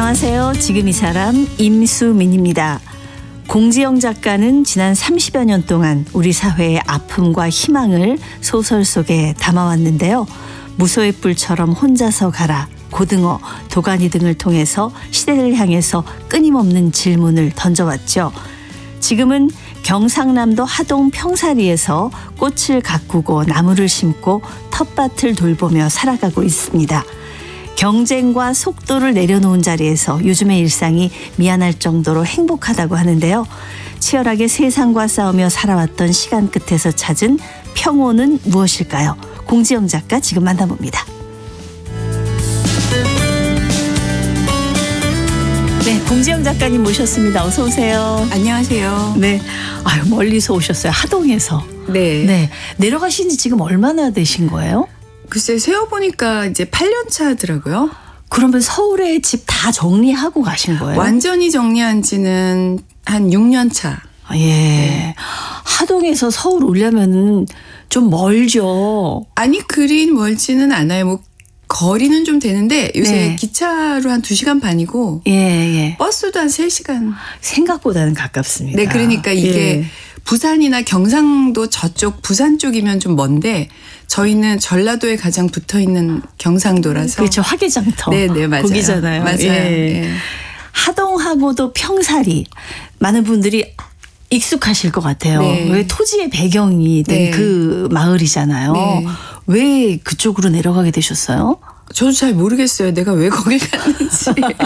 안녕하세요. 지금 이 사람 임수민입니다. 공지영 작가는 지난 30여 년 동안 우리 사회의 아픔과 희망을 소설 속에 담아왔는데요. 무소의 뿔처럼 혼자서 가라, 고등어, 도가니 등을 통해서 시대를 향해서 끊임없는 질문을 던져왔죠. 지금은 경상남도 하동 평사리에서 꽃을 가꾸고 나무를 심고 텃밭을 돌보며 살아가고 있습니다. 경쟁과 속도를 내려놓은 자리에서 요즘의 일상이 미안할 정도로 행복하다고 하는데요. 치열하게 세상과 싸우며 살아왔던 시간 끝에서 찾은 평온은 무엇일까요? 공지영 작가 지금 만나봅니다. 네, 공지영 작가님 모셨습니다. 어서 오세요. 안녕하세요. 네, 아유 멀리서 오셨어요. 하동에서. 네. 네, 내려가신 지 지금 얼마나 되신 거예요? 글쎄 세어보니까 이제 8년 차더라고요. 그러면 서울에 집 다 정리하고 가신 거예요? 완전히 정리한 지는 한 6년 차. 예. 네. 하동에서 서울 오려면 좀 멀죠. 아니 그리 멀지는 않아요. 뭐 거리는 좀 되는데 요새 네. 기차로 한 2시간 반이고 예. 버스도 한 3시간. 생각보다는 가깝습니다. 네, 그러니까 이게 예. 부산이나 경상도 저쪽 부산 쪽이면 좀 먼데 저희는 전라도에 가장 붙어있는 경상도라서. 그렇죠. 화개장터. 네, 맞아요. 거기잖아요. 맞아요. 예. 예. 하동하고도 평사리. 많은 분들이 익숙하실 것 같아요. 네. 왜 토지의 배경이 된 네. 그 마을이잖아요. 네. 왜 그쪽으로 내려가게 되셨어요? 저도 잘 모르겠어요. 내가 왜 거길 갔는지.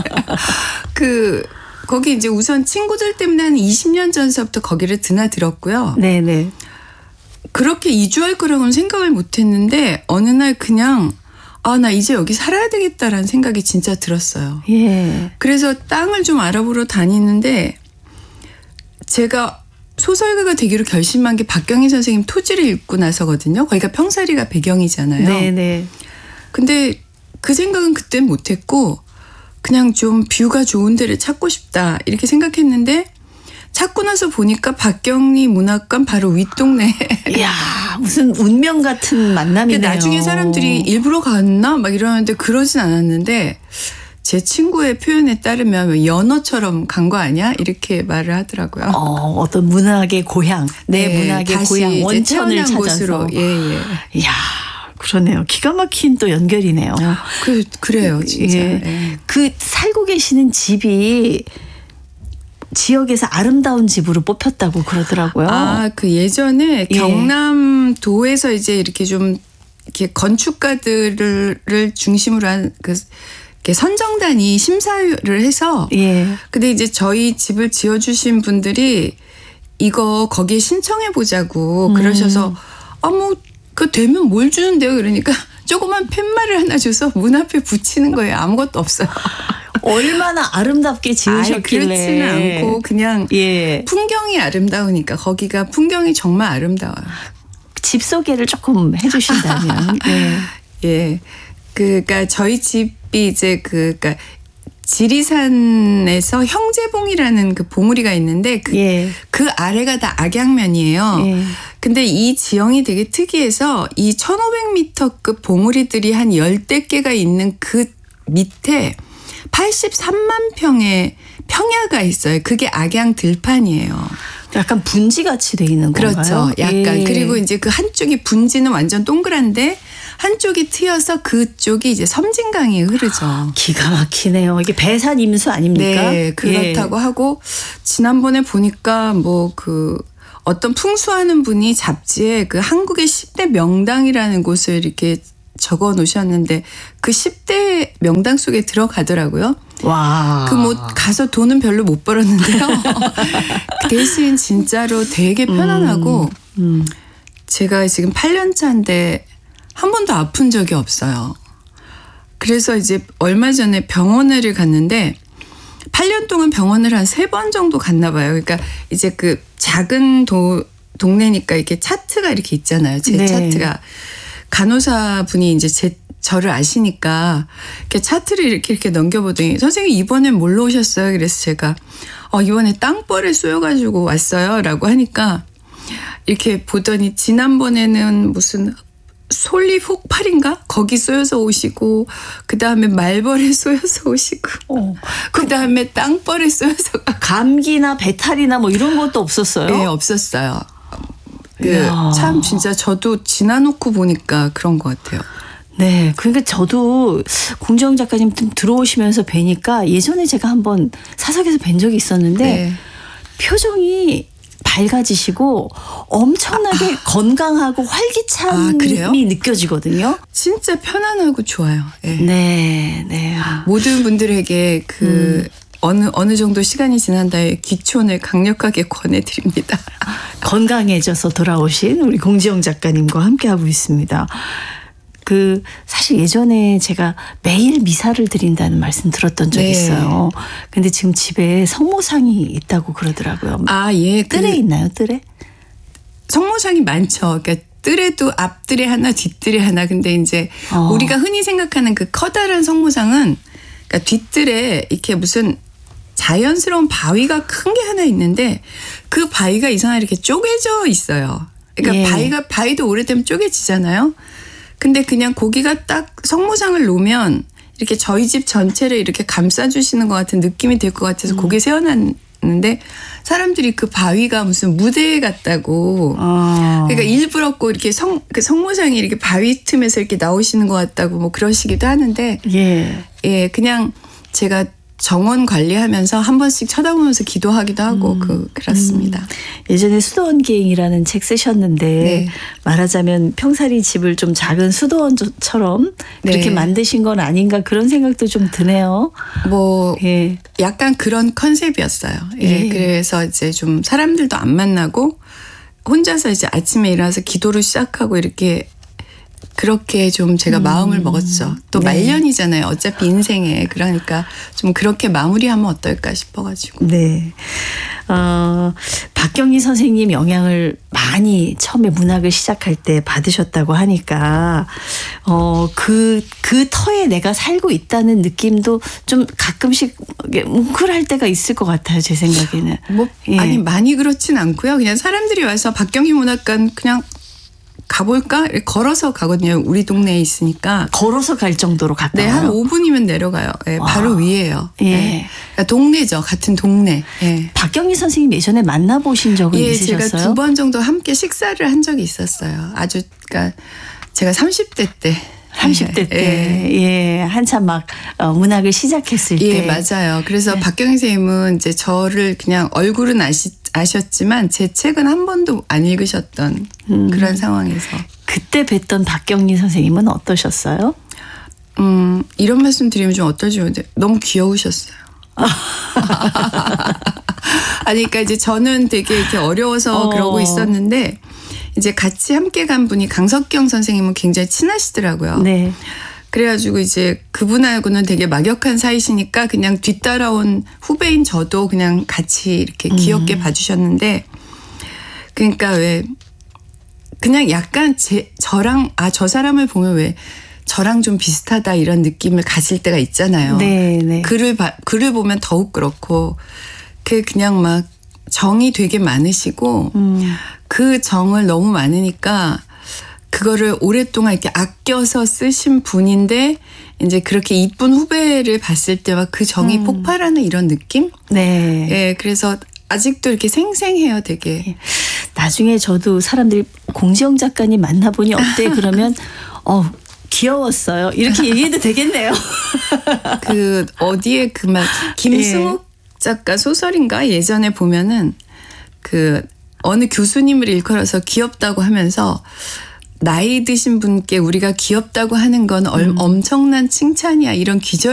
거기 이제 우선 친구들 때문에 한 20년 전서부터 거기를 드나들었고요. 네네. 그렇게 이주할 거라고는 생각을 못 했는데 어느 날 그냥 나 이제 여기 살아야 되겠다라는 생각이 진짜 들었어요. 예. 그래서 땅을 좀 알아보러 다니는데 제가 소설가가 되기로 결심한 게 박경희 선생님 토지를 읽고 나서거든요. 거기가 평사리가 배경이잖아요. 네네. 근데 그 생각은 그땐 못했고 그냥 좀 뷰가 좋은 데를 찾고 싶다 이렇게 생각했는데 찾고 나서 보니까 박경리 문학관 바로 윗동네. 이야, 무슨 운명 같은 만남이네요. 나중에 사람들이 일부러 갔나 막 이러는데 그러진 않았는데 제 친구의 표현에 따르면 연어처럼 간 거 아니야? 이렇게 말을 하더라고요. 어떤 문학의 고향, 내 네, 문학의 다시 고향, 이제 원천을 태어난 찾아서. 곳으로. 예. 이야, 그러네요. 기가 막힌 또 연결이네요. 그래요, 진짜. 예. 예. 그 살고 계시는 집이 지역에서 아름다운 집으로 뽑혔다고 그러더라고요. 그 예전에 예. 경남도에서 이제 이렇게 좀 이렇게 건축가들을 중심으로 한 선정단이 심사를 해서. 예. 근데 이제 저희 집을 지어주신 분들이 이거 거기에 신청해 보자고 그러셔서 그 되면 뭘 주는데요? 그러니까 조그만 팻말을 하나 줘서 문 앞에 붙이는 거예요. 아무것도 없어요. 얼마나 아름답게 지으셨길래. 그렇지는 않고 그냥 예. 풍경이 아름다우니까 거기가 풍경이 정말 아름다워요. 집 소개를 조금 해주신다면. 예. 예. 그러니까 저희 집이 이제 그러니까 지리산에서 형제봉이라는 그 봉우리가 있는데 그 아래가 다 악양면이에요. 예. 근데 이 지형이 되게 특이해서 이 1500m급 봉우리들이 한 10대 개가 있는 그 밑에 83만 평의 평야가 있어요. 그게 악양 들판이에요. 약간 분지같이 돼 있는 건가요? 그렇죠. 약간. 예. 그리고 이제 그 한쪽이 분지는 완전 동그란데 한쪽이 트여서 그쪽이 이제 섬진강이 흐르죠. 기가 막히네요. 이게 배산 임수 아닙니까? 네, 그렇다고 하고 지난번에 보니까 어떤 풍수하는 분이 잡지에 그 한국의 10대 명당이라는 곳을 이렇게 적어 놓으셨는데 그 10대 명당 속에 들어가더라고요. 와. 가서 돈은 별로 못 벌었는데요. 대신 진짜로 되게 편안하고 제가 지금 8년 차인데 한 번도 아픈 적이 없어요. 그래서 이제 얼마 전에 병원을 갔는데 8년 동안 병원을 한 3번 정도 갔나 봐요. 그러니까 이제 그 작은 동네니까 이렇게 차트가 이렇게 있잖아요. 제 네. 차트가. 간호사분이 이제 저를 아시니까 이렇게 차트를 이렇게 넘겨보더니 선생님 이번엔 뭘로 오셨어요? 그래서 제가 이번에 땅벌에 쏘여가지고 왔어요 라고 하니까 이렇게 보더니 지난번에는 무슨 솔잎 혹팔인가? 거기 쏘여서 오시고, 그 다음에 말벌에 쏘여서 오시고, 그 다음에 땅벌에 쏘여서. 감기나 배탈이나 뭐 이런 것도 없었어요? 네, 없었어요. 이야. 참 진짜 저도 지나놓고 보니까 그런 것 같아요. 네. 그러니까 저도 공지영 작가님 들어오시면서 뵈니까 예전에 제가 한번 사석에서 뵌 적이 있었는데 네. 표정이 밝아지시고 엄청나게 건강하고 활기참이 그래요? 느껴지거든요. 진짜 편안하고 좋아요. 네. 네. 네. 모든 분들에게 어느 정도 시간이 지난 다음에 귀촌을 강력하게 권해드립니다. 건강해져서 돌아오신 우리 공지영 작가님과 함께하고 있습니다. 사실 예전에 제가 매일 미사를 드린다는 말씀 들었던 적이 네. 있어요. 근데 지금 집에 성모상이 있다고 그러더라고요. 예. 뜰에 있나요, 뜰에? 성모상이 많죠. 그러니까 뜰에도 앞뜰에 하나, 뒷뜰에 하나. 근데 이제 우리가 흔히 생각하는 그 커다란 성모상은 그러니까 뒷뜰에 이렇게 무슨 자연스러운 바위가 큰 게 하나 있는데 그 바위가 이상하게 이렇게 쪼개져 있어요. 그러니까 예. 바위도 오래되면 쪼개지잖아요. 근데 그냥 고기가 딱 성모상을 놓으면 이렇게 저희 집 전체를 이렇게 감싸주시는 것 같은 느낌이 들 것 같아서 고기 세워놨는데 사람들이 그 바위가 무슨 무대 같다고. 그러니까 일부러 꼭 이렇게 그 성모상이 이렇게 바위 틈에서 이렇게 나오시는 것 같다고 뭐 그러시기도 하는데. 예, 그냥 제가 정원 관리하면서 한 번씩 쳐다보면서 기도하기도 하고 그렇습니다. 예전에 수도원기행이라는 책 쓰셨는데 네. 말하자면 평사리 집을 좀 작은 수도원처럼 그렇게 네. 만드신 건 아닌가 그런 생각도 좀 드네요. 뭐 예. 약간 그런 컨셉이었어요. 예. 예. 그래서 이제 좀 사람들도 안 만나고 혼자서 이제 아침에 일어나서 기도를 시작하고 이렇게 그렇게 좀 제가 마음을 먹었죠. 또 네. 말년이잖아요. 어차피 인생에. 그러니까 좀 그렇게 마무리하면 어떨까 싶어가지고. 네. 박경리 선생님 영향을 많이 처음에 문학을 시작할 때 받으셨다고 하니까, 그 터에 내가 살고 있다는 느낌도 좀 가끔씩 뭉클할 때가 있을 것 같아요, 제 생각에는. 예. 아니, 많이 그렇진 않고요. 그냥 사람들이 와서 박경리 문학관 그냥 가볼까? 걸어서 가거든요. 우리 동네에 있으니까. 걸어서 갈 정도로 가까워요? 네, 한 5분이면 내려가요. 네, 바로 위에요. 예. 네. 그러니까 동네죠. 같은 동네. 예. 박경리 선생님 예전에 만나보신 적은 있으셨어요? 제가 2번 정도 함께 식사를 한 적이 있었어요. 그러니까 제가 30대 때. 30대 때, 예, 한참 막 문학을 시작했을 때. 예, 맞아요. 그래서 박경리 선생님은 이제 저를 그냥 얼굴은 아셨지만 제 책은 한 번도 안 읽으셨던 그런 상황에서. 그때 뵀던 박경리 선생님은 어떠셨어요? 이런 말씀 드리면 좀 어떨지 모르겠는데 너무 귀여우셨어요. 아니, 그러니까 이제 저는 되게 이렇게 어려워서 그러고 있었는데 이제 같이 함께 간 분이 강석경 선생님은 굉장히 친하시더라고요. 네. 그래가지고 이제 그분하고는 되게 막역한 사이시니까 그냥 뒤따라온 후배인 저도 그냥 같이 이렇게 귀엽게 봐주셨는데, 그러니까 왜 그냥 약간 저랑 저 사람을 보면 왜 저랑 좀 비슷하다 이런 느낌을 가질 때가 있잖아요. 네, 네. 글을 보면 더욱 그렇고 그냥 막 정이 되게 많으시고 그 정을 너무 많으니까 그거를 오랫동안 이렇게 아껴서 쓰신 분인데 이제 그렇게 이쁜 후배를 봤을 때 막 그 정이 폭발하는 이런 느낌? 네. 예, 그래서 아직도 이렇게 생생해요, 되게. 나중에 저도 사람들이 공지영 작가님 만나보니 어때? 그러면 귀여웠어요. 이렇게 얘기해도 되겠네요. 어디에 그 막 김승욱 작가 소설인가 예전에 보면은 어느 교수님을 일컬어서 귀엽다고 하면서 나이 드신 분께 우리가 귀엽다고 하는 건 엄청난 칭찬이야 이런 기절